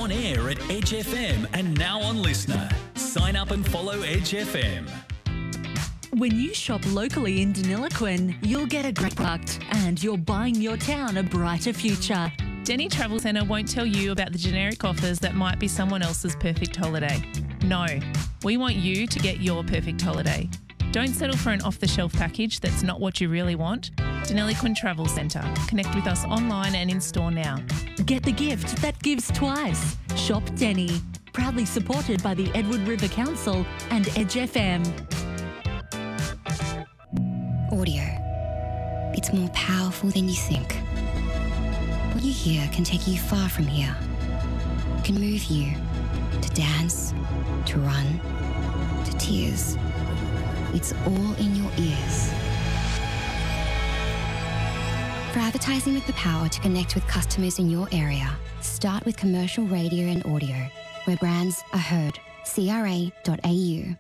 on air at Edge FM and now on Listener. Sign up and follow Edge FM. When you shop locally in Deniliquin, you'll get a great product and you're buying your town a brighter future. Denny Travel Centre won't tell you about the generic offers that might be someone else's perfect holiday. No, we want you to get your perfect holiday. Don't settle for an off-the-shelf package that's not what you really want. Deniliquin Travel Centre. Connect with us online and in-store now. Get the gift that gives twice. Shop Denny. Proudly supported by the Edward River Council and Edge FM. Audio. It's more powerful than you think. What you hear can take you far from here. Can move you to dance, to run, to tears. It's all in your ears. For advertising with the power to connect with customers in your area, start with commercial radio and audio, where brands are heard. CRA.au.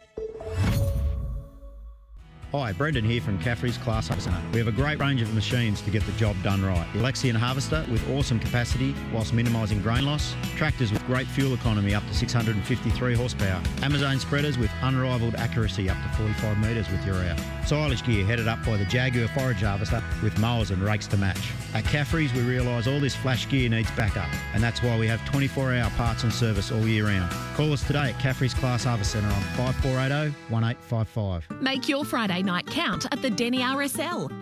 Hi, Brendan here from Caffrey's Class Harvester Centre. We have a great range of machines to get the job done right. The Alexian harvester with awesome capacity whilst minimising grain loss. Tractors with great fuel economy up to 653 horsepower. Amazon spreaders with unrivaled accuracy up to 45 metres with your out. Silage gear headed up by the Jaguar forage harvester with mowers and rakes to match. At Caffrey's we realise all this flash gear needs backup, and that's why we have 24-hour parts and service all year round. Call us today at Caffrey's Class Harvester Centre on 5480 1855. Make your Friday night count at the Denny RSL.